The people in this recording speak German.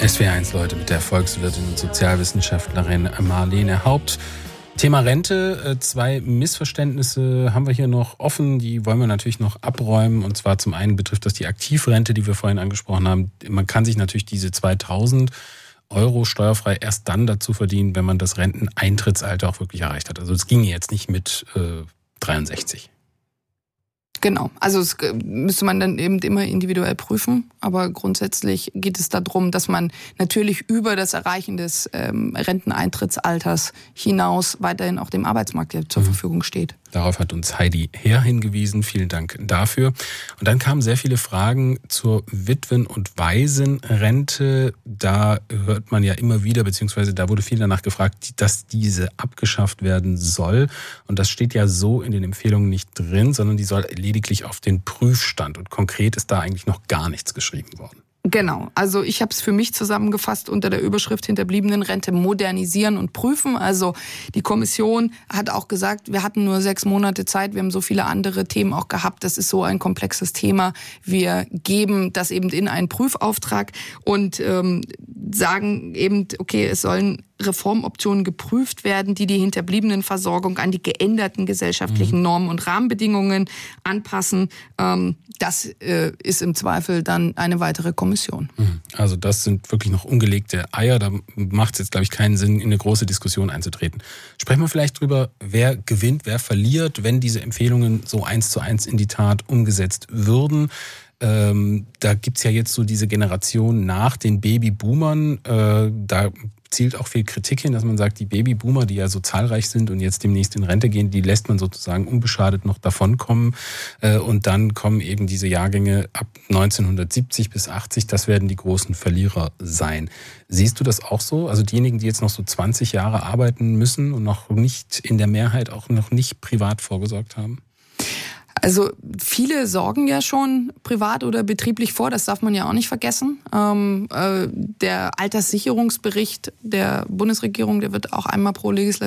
SWR1 Leute mit der Volkswirtin und Sozialwissenschaftlerin Marlene Haupt. Thema Rente, 2 Missverständnisse haben wir hier noch offen, die wollen wir natürlich noch abräumen. Und zwar zum einen betrifft das die Aktivrente, die wir vorhin angesprochen haben. Man kann sich natürlich diese 2.000 € steuerfrei erst dann dazu verdienen, wenn man das Renteneintrittsalter auch wirklich erreicht hat. Also es ging jetzt nicht mit 63. Genau, also das müsste man dann eben immer individuell prüfen, aber grundsätzlich geht es darum, dass man natürlich über das Erreichen des Renteneintrittsalters hinaus weiterhin auch dem Arbeitsmarkt zur Verfügung steht. Darauf hat uns Heidi Herr hingewiesen. Vielen Dank dafür. Und dann kamen sehr viele Fragen zur Witwen- und Waisenrente. Da hört man ja immer wieder, beziehungsweise da wurde viel danach gefragt, dass diese abgeschafft werden soll. Und das steht ja so in den Empfehlungen nicht drin, sondern die soll lediglich auf den Prüfstand. Und konkret ist da eigentlich noch gar nichts geschrieben worden. Genau, also ich habe es für mich zusammengefasst unter der Überschrift Hinterbliebenenrente modernisieren und prüfen. Also die Kommission hat auch gesagt, wir hatten nur 6 Monate Zeit, wir haben so viele andere Themen auch gehabt. Das ist so ein komplexes Thema. Wir geben das eben in einen Prüfauftrag und sagen eben, okay, es sollen Reformoptionen geprüft werden, die die Hinterbliebenenversorgung an die geänderten gesellschaftlichen Normen und Rahmenbedingungen anpassen. Das ist im Zweifel dann eine weitere Kommission. Also das sind wirklich noch ungelegte Eier. Da macht es jetzt, glaube ich, keinen Sinn, in eine große Diskussion einzutreten. Sprechen wir vielleicht drüber, wer gewinnt, wer verliert, wenn diese Empfehlungen so 1:1 in die Tat umgesetzt würden. Da gibt's ja jetzt so diese Generation nach den Babyboomern. Da zielt auch viel Kritik hin, dass man sagt, die Babyboomer, die ja so zahlreich sind und jetzt demnächst in Rente gehen, die lässt man sozusagen unbeschadet noch davonkommen. Und dann kommen eben diese Jahrgänge ab 1970 bis 80, das werden die großen Verlierer sein. Siehst du das auch so? Also diejenigen, die jetzt noch so 20 Jahre arbeiten müssen und noch nicht in der Mehrheit auch noch nicht privat vorgesorgt haben? Also viele sorgen ja schon privat oder betrieblich vor, das darf man ja auch nicht vergessen. Der Alterssicherungsbericht der Bundesregierung, der wird auch einmal pro Legislatur